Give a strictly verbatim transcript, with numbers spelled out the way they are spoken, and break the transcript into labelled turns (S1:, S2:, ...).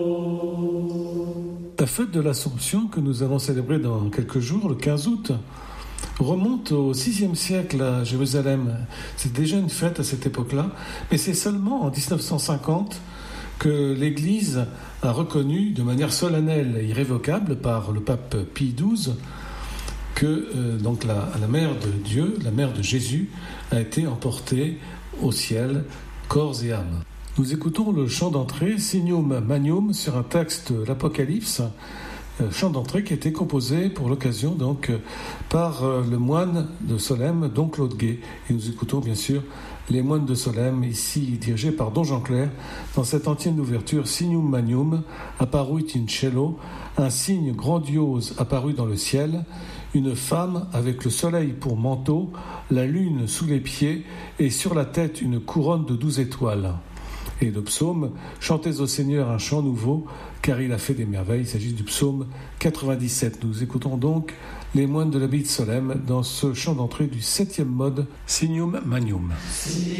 S1: La fête de l'Assomption que nous allons célébrer dans quelques jours, le quinze août, remonte au sixième siècle à Jérusalem. C'est déjà une fête à cette époque-là, mais c'est seulement en dix-neuf cent cinquante que l'Église a reconnu de manière solennelle et irrévocable par le pape Pie douze que euh, donc la, la mère de Dieu, la mère de Jésus, a été emportée au ciel, corps et âme. Nous écoutons le chant d'entrée Signum Magnum sur un texte de l'Apocalypse, euh, chant d'entrée qui a été composé pour l'occasion donc euh, par euh, le moine de Solesmes, Don Claude Guet. Et nous écoutons bien sûr les moines de Solesmes, ici dirigés par Don Jean Clair, dans cette entière ouverture Signum Magnum, apparut in cielo, un signe grandiose apparu dans le ciel, une femme avec le soleil pour manteau, la lune sous les pieds et sur la tête une couronne de douze étoiles. Et le psaume « Chantez au Seigneur un chant nouveau, car il a fait des merveilles ». Il s'agit du psaume quatre-vingt-dix-sept. Nous écoutons donc les moines de l'abbaye de Solesmes dans ce chant d'entrée du septième mode Signum Magnum.